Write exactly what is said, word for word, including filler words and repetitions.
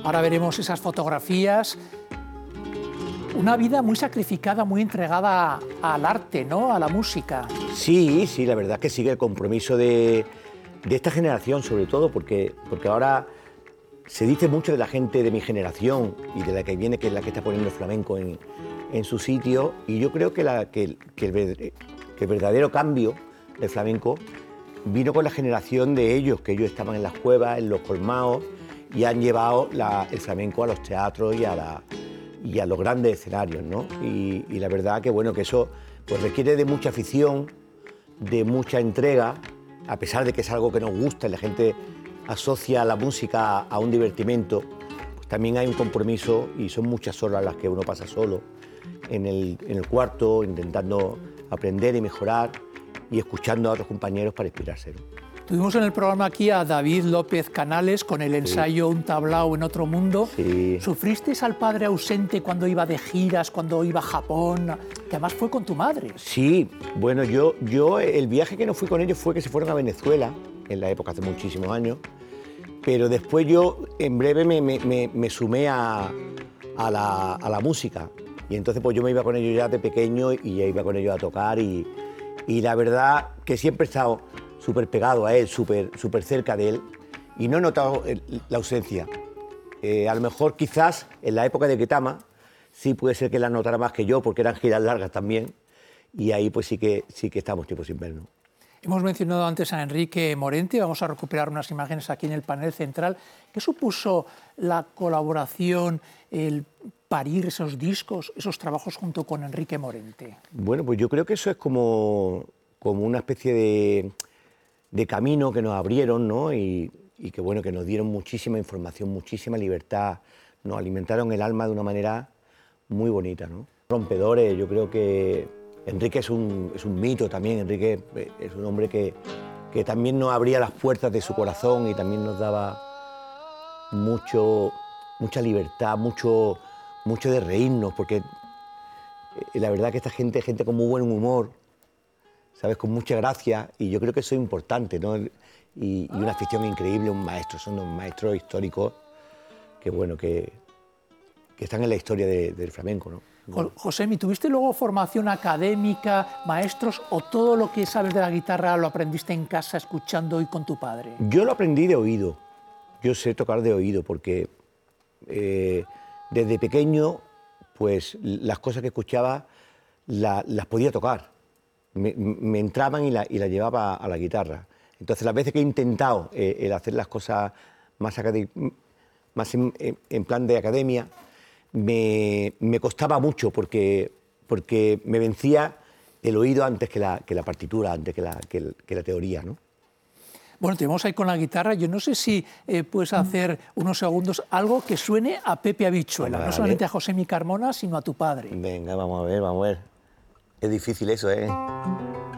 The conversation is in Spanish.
Ahora veremos esas fotografías. Una vida muy sacrificada, muy entregada al arte, ¿no? A la música. Sí, sí, la verdad es que sigue el compromiso de, de esta generación, sobre todo, porque, porque ahora se dice mucho de la gente de mi generación y de la que viene, que es la que está poniendo el flamenco en, en su sitio, y yo creo que, la, que, que, el, que el verdadero cambio del flamenco vino con la generación de ellos, que ellos estaban en las cuevas, en los colmados, y han llevado la, el flamenco a los teatros y a, la, y a los grandes escenarios, ¿no? Y, y la verdad que, bueno, que eso pues, requiere de mucha afición, de mucha entrega, a pesar de que es algo que nos gusta y la gente asocia la música a un divertimento, pues también hay un compromiso y son muchas horas las que uno pasa solo en el, en el cuarto, intentando aprender y mejorar y escuchando a otros compañeros para inspirarse, ¿no? Tuvimos en el programa aquí a David López Canales con el ensayo sí. Un tablao en otro mundo. Sí. ¿Sufristeis al padre ausente cuando iba de giras, cuando iba a Japón? Que además fue con tu madre. Sí, bueno, yo, yo el viaje que no fui con ellos fue que se fueron a Venezuela, en la época hace muchísimos años, pero después yo en breve me, me, me, me sumé a, a, la, a la música. Y entonces pues yo me iba con ellos ya de pequeño y ya iba con ellos a tocar y, y la verdad que siempre he estado súper pegado a él, súper súper cerca de él, y no he notado la ausencia. Eh, a lo mejor quizás en la época de Ketama sí puede ser que la notara más que yo, porque eran giras largas también, y ahí pues sí que, sí que estamos tiempo sin vernos. Hemos mencionado antes a Enrique Morente, vamos a recuperar unas imágenes aquí en el panel central. ¿Qué supuso la colaboración, el parir esos discos, esos trabajos junto con Enrique Morente? Bueno, pues yo creo que eso es como, como una especie de... de camino que nos abrieron, ¿no? y, y que, bueno, que nos dieron muchísima información, muchísima libertad, nos alimentaron el alma de una manera muy bonita, ¿no? Rompedores, yo creo que Enrique es un, es un mito también, Enrique es un hombre que, que también nos abría las puertas de su corazón y también nos daba mucho, mucha libertad, mucho, mucho de reírnos, porque la verdad que esta gente es gente con muy buen humor, ¿sabes? Con mucha gracia, y yo creo que eso es importante, ¿no? Y, y una afición increíble, un maestro, son unos maestros históricos que, bueno, que, que están en la historia de, del flamenco, ¿no? Bueno. Josemi, ¿tuviste luego formación académica, maestros, o todo lo que sabes de la guitarra lo aprendiste en casa escuchando y con tu padre? Yo lo aprendí de oído, yo sé tocar de oído, porque eh, desde pequeño, pues las cosas que escuchaba la, las podía tocar. Me, me entraban y la, y la llevaba a la guitarra. Entonces, las veces que he intentado eh, el hacer las cosas más, más en, en plan de academia, me, me costaba mucho porque, porque me vencía el oído antes que la, que la partitura, antes que la, que, que la teoría, ¿no? Bueno, tenemos ahí con la guitarra. Yo no sé si eh, puedes hacer unos segundos algo que suene a Pepe Habichuela, vale. No solamente a Josemi Carmona, sino a tu padre. Venga, vamos a ver, vamos a ver. Es difícil eso, ¿eh?